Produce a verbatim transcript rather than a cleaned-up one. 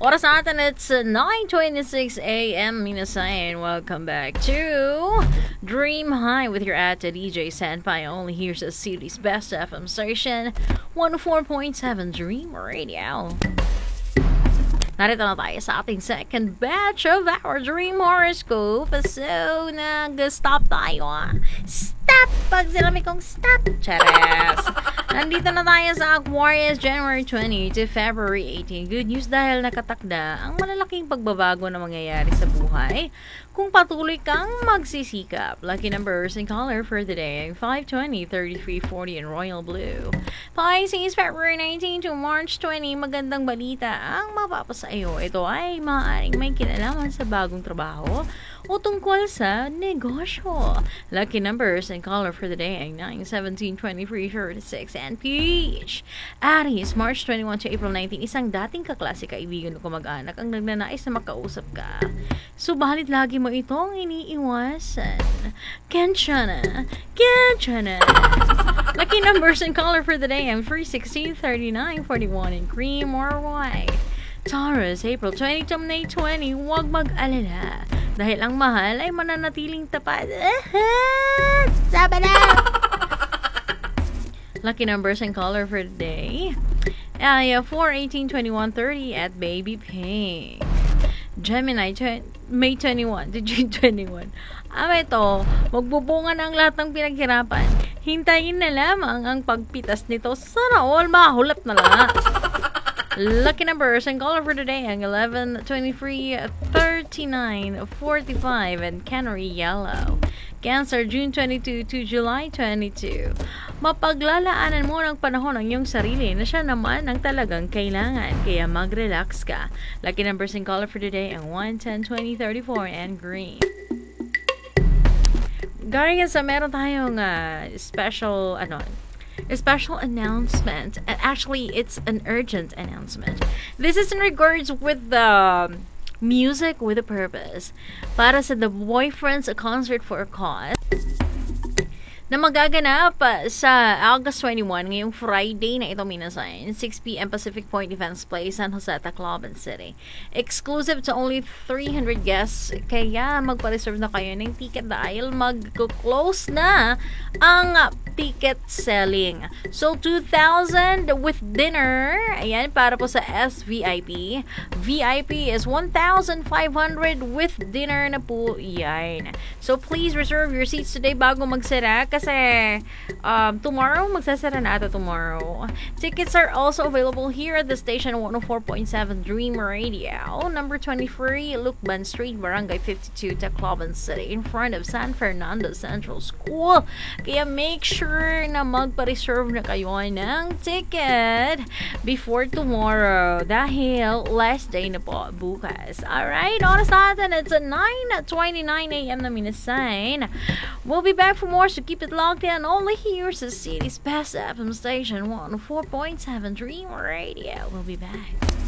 Oras natin, it's uh, nine twenty-six a.m. Minasan. Welcome back to Dream High with your at D J Senpai. Only here's the city's best F M station, one oh four point seven Dream Radio. Narito na tayo sa ating second batch of our Dream Horoscope. So, nag-stop tayo ah. Stop! Pag sinabi kong stop, charas! Nandito na tayo sa Aquarius, January twentieth to February eighteenth. Good news dahil nakatakda ang malalaking pagbabago na mangyayari sa buhay kung patuloy kang magsisikap. Lucky numbers and color for the day, five twenty, thirty-three forty, and royal blue. Pisces, February nineteenth to March twentieth. Magandang balita ang mapapasa iyo. Ito ay maaaring may kinalaman sa bagong trabaho o tungkol sa negosyo. Lucky numbers and color for the day ay nine, seventeen, twenty-three, thirty-six, and peach. Aries, March twenty-first to April nineteenth. Isang dating kaklase kaibigan o kamag-anak ang nagnanais na makausap ka. Subalit lagi mo itong iniiwasan. Kensya na. Kensya na. Lucky numbers and color for the day ay three, sixteen, thirty-nine, forty-one, and cream or white. Taurus, April twentieth to May twentieth. Huwag mag-alala dahil ang mahal ay mananatiling tapat. Sabi na! Lucky numbers and color for the day ay four, eighteen, twenty-one, thirty at baby pink. Gemini, May twenty-first to June twenty-first. Ah, ito, magbubunga na ang lahat ng pinaghirapan. Hintayin na lamang ang pagpitas nito. Sana all mahulap na lahat. Lucky numbers and color for today ang eleven, twenty-three, thirty-nine, forty-five, and canary yellow. Cancer, June twenty-second to July twenty-second. Mapaglalaanan mo ng panahon ang iyong sarili na siya naman ang talagang kailangan, kaya mag-relax ka. Lucky numbers and color for today ang one, ten, twenty, thirty-four, and green. Guys, meron tayong uh, special, ano, a special announcement. And actually, it's an urgent announcement. This is in regards with the music with a purpose. Para sa The Boyfriends, a concert for a cause, na magaganap uh, sa August twenty-first, ngayong Friday na ito minasan, six p.m. Pacific Point Events Place, San Jose, Tacloban City. Exclusive to only three hundred guests, kaya magpa-reserve na kayo ng ticket dahil mag-close na ang ticket selling. So, two thousand with dinner, ayan, para po sa S V I P. V I P is one thousand five hundred with dinner na po yan. So, please reserve your seats today bago magsara kasi um, tomorrow, magsasara na ata tomorrow. Tickets are also available here at the station one oh four point seven Dream Radio, number twenty-three, Lucban Street, Barangay fifty-two, Tacloban City, in front of San Fernando Central School. Kaya make sure na magpa-reserve na kayo ng ticket before tomorrow dahil last day na po bukas. Alright, oras natin, it's at nine twenty-nine a.m. na minasan. We'll be back for more, so keep it locked in. Only here's the city's best F M station, one oh four point seven Dream Radio. We'll be back.